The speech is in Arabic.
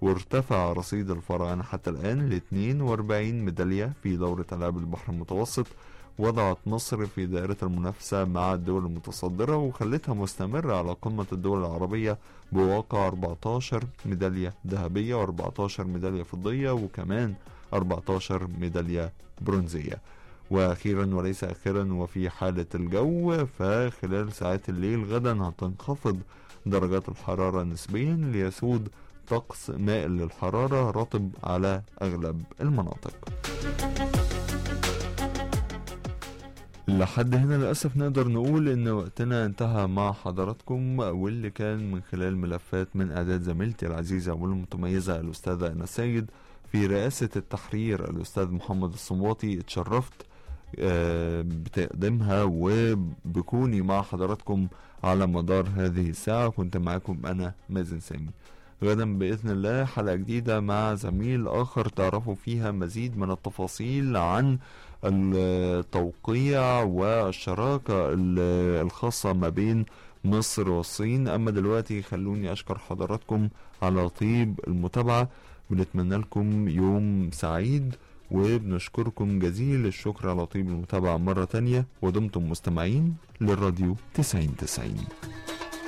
وارتفع رصيد الفراعنة حتى الآن ل 42 ميدالية في دورة ألعاب البحر المتوسط، وضعت مصر في دائرة المنافسة مع الدول المتصدرة وخلتها مستمرة على قمة الدول العربية بواقع 14 ميدالية ذهبية و14 ميدالية فضية وكمان 14 ميدالية برونزية. وأخيرا وليس أخيرا، وفي حالة الجو، فخلال ساعات الليل غدا هتنخفض درجات الحرارة نسبيا ليسود طقس مائل للحرارة رطب على أغلب المناطق. لحد هنا للأسف نقدر نقول إن وقتنا انتهى مع حضراتكم، واللي كان من خلال ملفات من إعداد زميلتي العزيزة والمتميزة الأستاذة أنا السيد، في رئاسة التحرير الأستاذ محمد الصنواطي. اتشرفت بتقديمها وبكوني مع حضراتكم على مدار هذه الساعة. كنت معاكم أنا مازن سامي. غدا بإذن الله حلقة جديدة مع زميل آخر تعرفوا فيها مزيد من التفاصيل عن التوقيع والشراكة الخاصة ما بين مصر والصين. أما دلوقتي خلوني أشكر حضراتكم على طيب المتابعة، بنتمنى لكم يوم سعيد وبنشكركم جزيل الشكر على طيب المتابعة مرة تانية، ودمتم مستمعين للراديو 90-90.